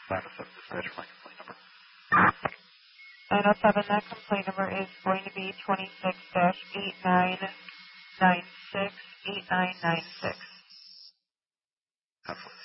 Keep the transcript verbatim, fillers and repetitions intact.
nine oh seven, dispatch, my complaint number. nine oh seven, that complaint number is going to be twenty-six dash eight nine nine six eight nine nine six. Absolutely.